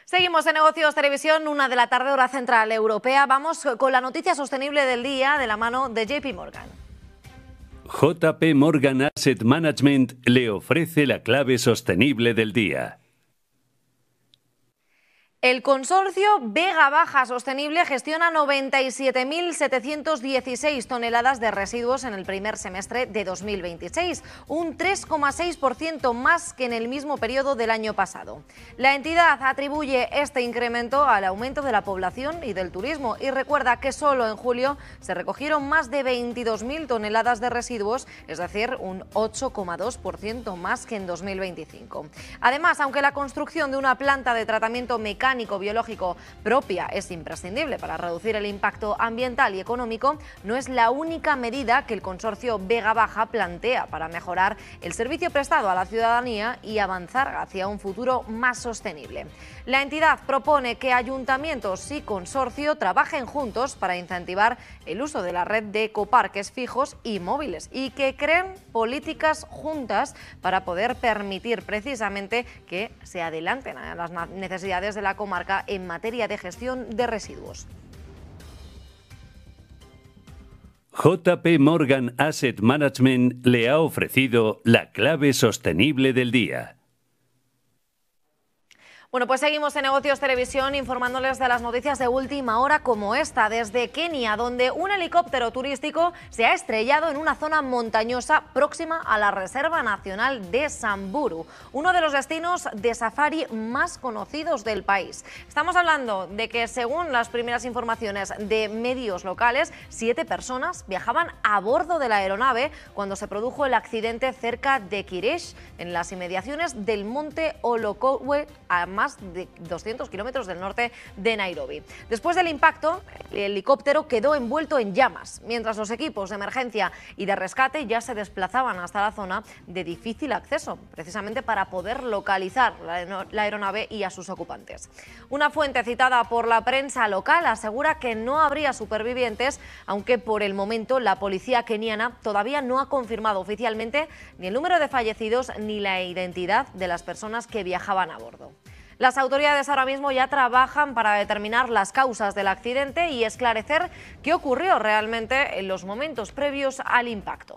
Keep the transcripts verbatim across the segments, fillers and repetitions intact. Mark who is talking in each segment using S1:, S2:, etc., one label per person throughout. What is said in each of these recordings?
S1: Seguimos en Negocios Televisión, una de la tarde, hora central europea. Vamos con la noticia sostenible del día de la mano de J P Morgan.
S2: J P Morgan Asset Management le ofrece la clave sostenible del día.
S1: El consorcio Vega Baja Sostenible gestiona noventa y siete mil setecientos dieciséis toneladas de residuos en el primer semestre de dos mil veintiséis, un tres coma seis por ciento más que en el mismo periodo del año pasado. La entidad atribuye este incremento al aumento de la población y del turismo y recuerda que solo en julio se recogieron más de veintidós mil toneladas de residuos, es decir, un ocho coma dos por ciento más que en dos mil veinticinco. Además, aunque la construcción de una planta de tratamiento mecánico biológico propia es imprescindible para reducir el impacto ambiental y económico, no es la única medida que el consorcio Vega Baja plantea para mejorar el servicio prestado a la ciudadanía y avanzar hacia un futuro más sostenible. La entidad propone que ayuntamientos y consorcio trabajen juntos para incentivar el uso de la red de ecoparques fijos y móviles y que creen políticas juntas para poder permitir precisamente que se adelanten a las necesidades de la comarca en materia de gestión de residuos.
S2: J P Morgan Asset Management le ha ofrecido la clave sostenible del día.
S1: Bueno, pues seguimos en Negocios Televisión informándoles de las noticias de última hora como esta, desde Kenia, donde un helicóptero turístico se ha estrellado en una zona montañosa próxima a la Reserva Nacional de Samburu, uno de los destinos de safari más conocidos del país. Estamos hablando de que, según las primeras informaciones de medios locales, siete personas viajaban a bordo de la aeronave cuando se produjo el accidente cerca de Kirish, en las inmediaciones del monte Olokotwe, a más de doscientos kilómetros del norte de Nairobi. Después del impacto, el helicóptero quedó envuelto en llamas, mientras los equipos de emergencia y de rescate ya se desplazaban hasta la zona de difícil acceso, precisamente para poder localizar la aeronave y a sus ocupantes. Una fuente citada por la prensa local asegura que no habría supervivientes, aunque por el momento la policía keniana todavía no ha confirmado oficialmente ni el número de fallecidos ni la identidad de las personas que viajaban a bordo. Las autoridades ahora mismo ya trabajan para determinar las causas del accidente y esclarecer qué ocurrió realmente en los momentos previos al impacto.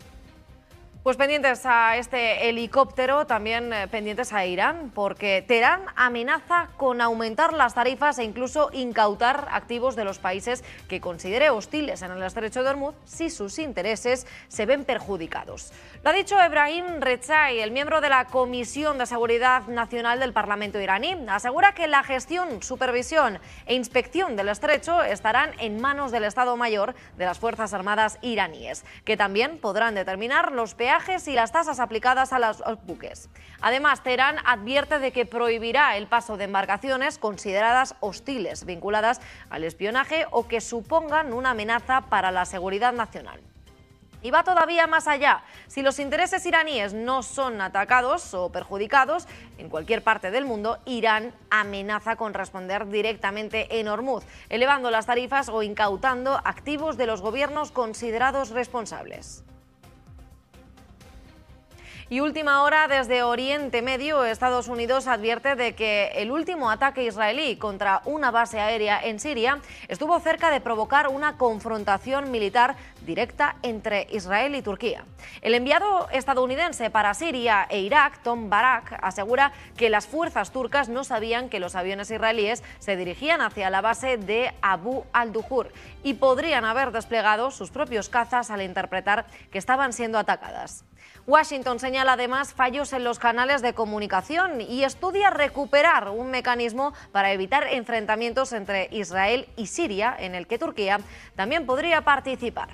S1: Pues pendientes a este helicóptero, también pendientes a Irán, porque Teherán amenaza con aumentar las tarifas e incluso incautar activos de los países que considere hostiles en el estrecho de Hormuz si sus intereses se ven perjudicados. Lo ha dicho Ebrahim Rechai, el miembro de la Comisión de Seguridad Nacional del Parlamento iraní. Asegura que la gestión, supervisión e inspección del estrecho estarán en manos del Estado Mayor de las Fuerzas Armadas iraníes, que también podrán determinar los peajes y las tasas aplicadas a los buques. Además, Teherán advierte de que prohibirá el paso de embarcaciones consideradas hostiles, vinculadas al espionaje o que supongan una amenaza para la seguridad nacional. Y va todavía más allá. Si los intereses iraníes no son atacados o perjudicados en cualquier parte del mundo, Irán amenaza con responder directamente en Hormuz, elevando las tarifas o incautando activos de los gobiernos considerados responsables. Y última hora, desde Oriente Medio, Estados Unidos advierte de que el último ataque israelí contra una base aérea en Siria estuvo cerca de provocar una confrontación militar directa entre Israel y Turquía. El enviado estadounidense para Siria e Irak, Tom Barak, asegura que las fuerzas turcas no sabían que los aviones israelíes se dirigían hacia la base de Abu al-Duhur y podrían haber desplegado sus propios cazas al interpretar que estaban siendo atacadas. Washington señala además fallos en los canales de comunicación y estudia recuperar un mecanismo para evitar enfrentamientos entre Israel y Siria, en el que Turquía también podría participar.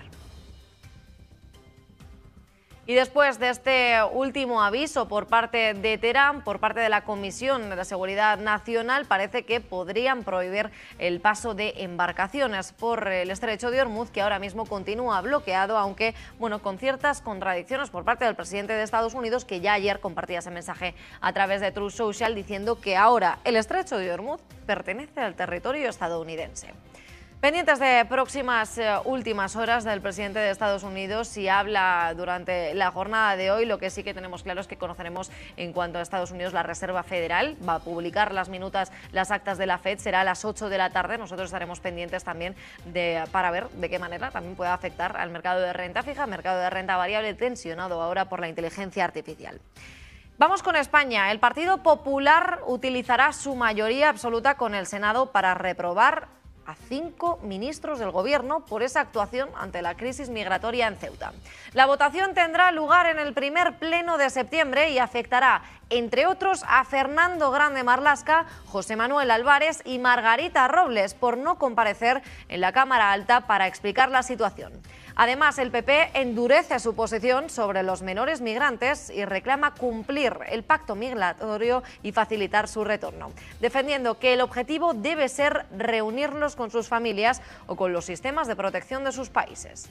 S1: Y después de este último aviso por parte de Teherán, por parte de la Comisión de Seguridad Nacional, parece que podrían prohibir el paso de embarcaciones por el estrecho de Hormuz, que ahora mismo continúa bloqueado, aunque bueno, con ciertas contradicciones por parte del presidente de Estados Unidos, que ya ayer compartía ese mensaje a través de Truth Social, diciendo que ahora el estrecho de Hormuz pertenece al territorio estadounidense. Pendientes de próximas eh, últimas horas del presidente de Estados Unidos, si habla durante la jornada de hoy. Lo que sí que tenemos claro es que conoceremos en cuanto a Estados Unidos la Reserva Federal. Va a publicar las minutas, las actas de la Fed, será a las ocho de la tarde. Nosotros estaremos pendientes también de, para ver de qué manera también puede afectar al mercado de renta fija, mercado de renta variable tensionado ahora por la inteligencia artificial. Vamos con España. El Partido Popular utilizará su mayoría absoluta con el Senado para reprobar a cinco ministros del Gobierno por esa actuación ante la crisis migratoria en Ceuta. La votación tendrá lugar en el primer pleno de septiembre y afectará, entre otros, a Fernando Grande Marlaska, José Manuel Álvarez y Margarita Robles por no comparecer en la Cámara Alta para explicar la situación. Además, el P P endurece su posición sobre los menores migrantes y reclama cumplir el pacto migratorio y facilitar su retorno, defendiendo que el objetivo debe ser reunirlos con sus familias o con los sistemas de protección de sus países.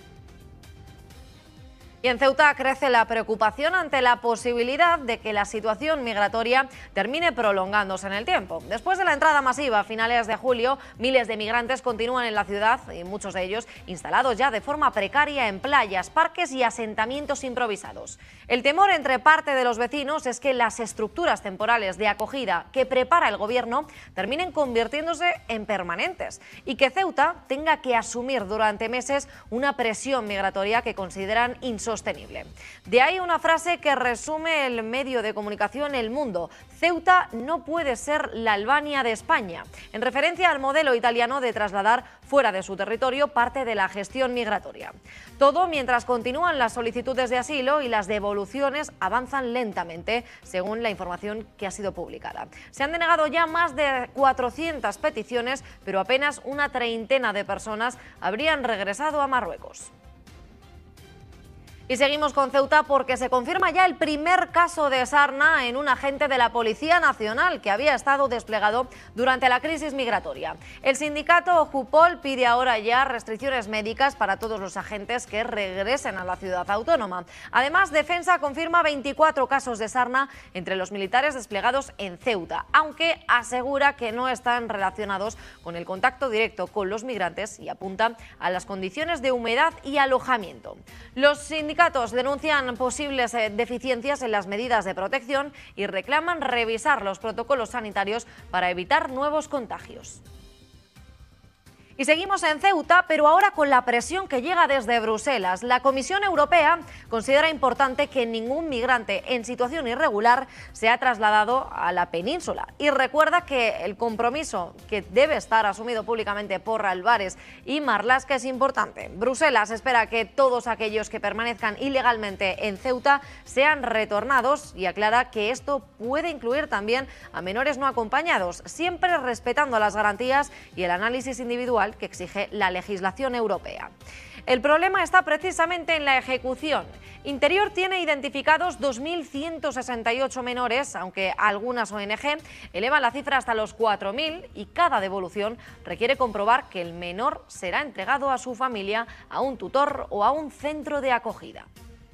S1: Y en Ceuta crece la preocupación ante la posibilidad de que la situación migratoria termine prolongándose en el tiempo. Después de la entrada masiva a finales de julio, miles de migrantes continúan en la ciudad y muchos de ellos instalados ya de forma precaria en playas, parques y asentamientos improvisados. El temor entre parte de los vecinos es que las estructuras temporales de acogida que prepara el gobierno terminen convirtiéndose en permanentes y que Ceuta tenga que asumir durante meses una presión migratoria que consideran insostenible. Sostenible. De ahí una frase que resume el medio de comunicación El Mundo: Ceuta no puede ser la Albania de España, en referencia al modelo italiano de trasladar fuera de su territorio parte de la gestión migratoria. Todo mientras continúan las solicitudes de asilo y las devoluciones avanzan lentamente, según la información que ha sido publicada. Se han denegado ya más de cuatrocientas peticiones, pero apenas una treintena de personas habrían regresado a Marruecos. Y seguimos con Ceuta porque se confirma ya el primer caso de sarna en un agente de la Policía Nacional que había estado desplegado durante la crisis migratoria. El sindicato Jupol pide ahora ya restricciones médicas para todos los agentes que regresen a la ciudad autónoma. Además, Defensa confirma veinticuatro casos de sarna entre los militares desplegados en Ceuta, aunque asegura que no están relacionados con el contacto directo con los migrantes y apunta a las condiciones de humedad y alojamiento. Los sindicatos Los sindicatos denuncian posibles deficiencias en las medidas de protección y reclaman revisar los protocolos sanitarios para evitar nuevos contagios. Y seguimos en Ceuta, pero ahora con la presión que llega desde Bruselas. La Comisión Europea considera importante que ningún migrante en situación irregular sea trasladado a la península y recuerda que el compromiso que debe estar asumido públicamente por Álvarez y Marlaska es importante. Bruselas espera que todos aquellos que permanezcan ilegalmente en Ceuta sean retornados y aclara que esto puede incluir también a menores no acompañados, siempre respetando las garantías y el análisis individual que exige la legislación europea. El problema está precisamente en la ejecución. Interior tiene identificados dos mil ciento sesenta y ocho menores, aunque algunas O N G elevan la cifra hasta los cuatro mil y cada devolución requiere comprobar que el menor será entregado a su familia, a un tutor o a un centro de acogida.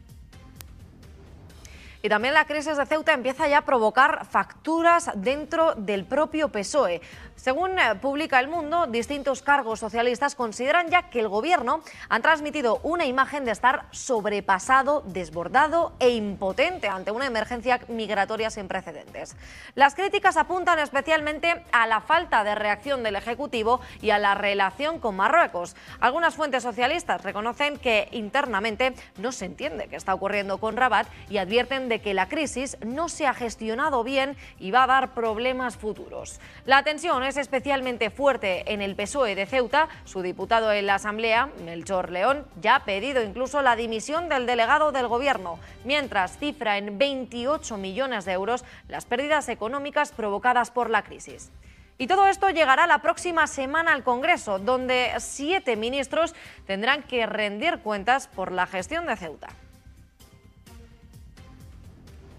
S1: Y también la crisis de Ceuta empieza ya a provocar facturas dentro del propio P S O E. Según publica El Mundo, distintos cargos socialistas consideran ya que el gobierno ha transmitido una imagen de estar sobrepasado, desbordado e impotente ante una emergencia migratoria sin precedentes. Las críticas apuntan especialmente a la falta de reacción del Ejecutivo y a la relación con Marruecos. Algunas fuentes socialistas reconocen que internamente no se entiende qué está ocurriendo con Rabat y advierten de que la crisis no se ha gestionado bien y va a dar problemas futuros. La tensión es especialmente fuerte en el P S O E de Ceuta. Su diputado en la Asamblea, Melchor León, ya ha pedido incluso la dimisión del delegado del Gobierno, mientras cifra en veintiocho millones de euros las pérdidas económicas provocadas por la crisis. Y todo esto llegará la próxima semana al Congreso, donde siete ministros tendrán que rendir cuentas por la gestión de Ceuta.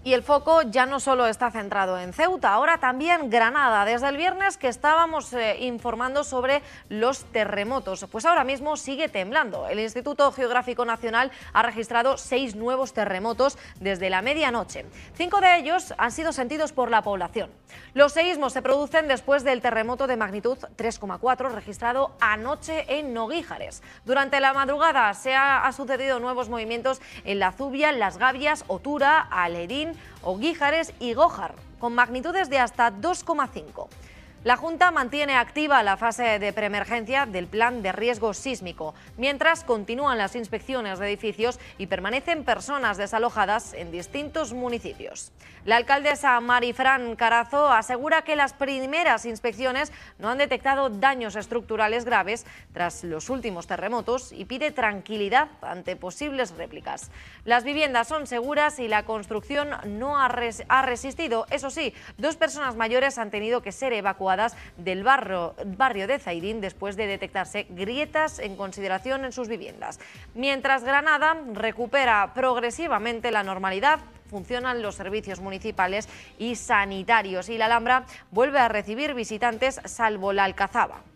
S1: Y el foco ya no solo está centrado en Ceuta, ahora también Granada. Desde el viernes que estábamos eh, informando sobre los terremotos, pues ahora mismo sigue temblando. El Instituto Geográfico Nacional ha registrado seis nuevos terremotos desde la medianoche. Cinco de ellos han sido sentidos por la población. Los seísmos se producen después del terremoto de magnitud tres coma cuatro registrado anoche en Noguíjares. Durante la madrugada se ha, ha sucedido nuevos movimientos en La Zubia, Las Gavias, Otura, Alerín, Oguíjares y Gójar, con magnitudes de hasta dos coma cinco. La Junta mantiene activa la fase de preemergencia del plan de riesgo sísmico, mientras continúan las inspecciones de edificios y permanecen personas desalojadas en distintos municipios. La alcaldesa Marifran Carazo asegura que las primeras inspecciones no han detectado daños estructurales graves tras los últimos terremotos y pide tranquilidad ante posibles réplicas. Las viviendas son seguras y la construcción no ha, res ha resistido. Eso sí, dos personas mayores han tenido que ser evacuadas del barrio, barrio de Zairín después de detectarse grietas en consideración en sus viviendas. Mientras Granada recupera progresivamente la normalidad, funcionan los servicios municipales y sanitarios y la Alhambra vuelve a recibir visitantes salvo la Alcazaba.